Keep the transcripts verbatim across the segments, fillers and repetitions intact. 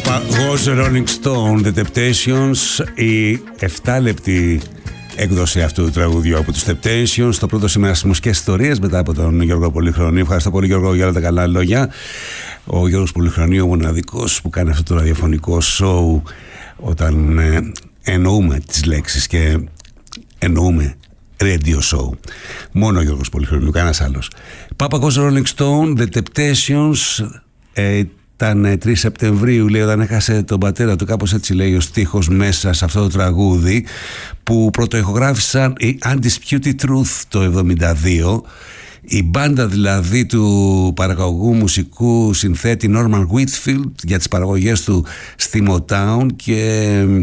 Papagos Rolling Stone, The Temptations, η εφτάλεπτη έκδοση αυτού του τραγουδιού από τους Temptations, το πρώτο σήμερα στις μουσικές ιστορίες μετά από τον Γιώργο Πολυχρονίου. Ευχαριστώ πολύ, Γιώργο, για όλα τα καλά λόγια. Ο Γιώργος Πολυχρονίου, ο μοναδικός που κάνει αυτό το ραδιοφωνικό show όταν ε, εννοούμε τις λέξεις και εννοούμε radio show. Μόνο ο Γιώργος Πολυχρονίου, κανένας άλλος. Papagos Rolling Stone, The Temptations. ε, Ήταν τρεις Σεπτεμβρίου, λέει, όταν έχασε τον πατέρα του, κάπως έτσι λέει ο στίχος μέσα σε αυτό το τραγούδι, που πρωτοηχογράφησαν οι Undisputed Truth το εβδομήντα δύο. Η μπάντα δηλαδή του παραγωγού μουσικού συνθέτη Norman Whitfield για τις παραγωγές του στη Motown, και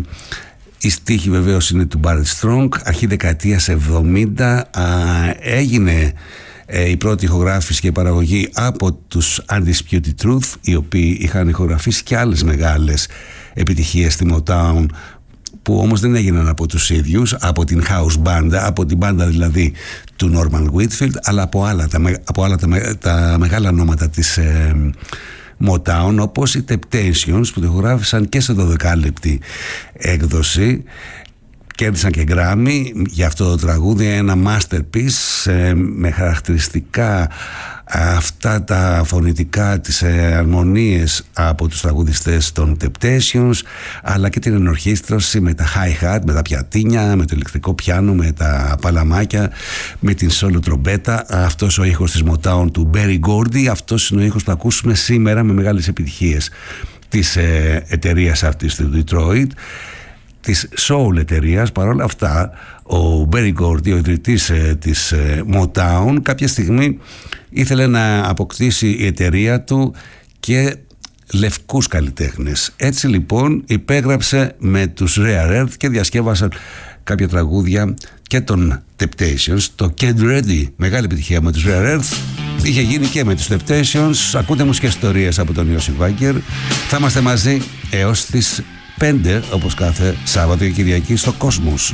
η στίχη βεβαίως είναι του Barrett Strong. Αρχή δεκαετίας εβδομήντα α, έγινε Ε, η πρώτη ηχογράφηση και η παραγωγή από τους Undisputed Truth, οι οποίοι είχαν ηχογραφήσει και άλλες μεγάλες επιτυχίες στη Motown, που όμως δεν έγιναν από τους ίδιους, από την house μπάντα, από την μπάντα δηλαδή του Norman Whitfield, αλλά από άλλα τα, από άλλα τα, τα μεγάλα ονόματα της ε, Motown, όπως οι Temptations, που το ηχογράφησαν και σε δωδεκάλεπτη έκδοση. Κέρδισαν και Grammy για αυτό το τραγούδι, ένα masterpiece ε, με χαρακτηριστικά αυτά τα φωνητικά, τις ε, αρμονίες από τους τραγουδιστές των Temptations, αλλά και την ενορχήστρωση με τα hi-hat, με τα πιατίνια, με το ηλεκτρικό πιάνο, με τα παλαμάκια, με την solo τρομπέτα. Αυτός ο ήχος της Motown του Berry Gordy, αυτός είναι ο ήχος που ακούσουμε σήμερα με μεγάλες επιτυχίες της ε, εταιρείας αυτής του Detroit, της soul εταιρείας. Παρόλα αυτά, ο Berry Gordy, ο ιδρυτής ε, της ε, Motown, κάποια στιγμή ήθελε να αποκτήσει η εταιρεία του και λευκούς καλλιτέχνες. Έτσι λοιπόν υπέγραψε με τους Rare Earth και διασκεύασαν κάποια τραγούδια και των Temptations. Το Get Ready, μεγάλη επιτυχία με τους Rare Earth, είχε γίνει και με τους Temptations. Ακούτε μουσικές ιστορίες από τον Ιώσι Βάγκερ. Θα είμαστε μαζί έως τις πέντε, όπως κάθε Σάββατο και Κυριακή, στο Cosmos.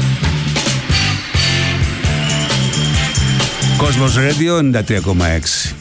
Cosmos Radio ενενήντα τρία κόμμα έξι.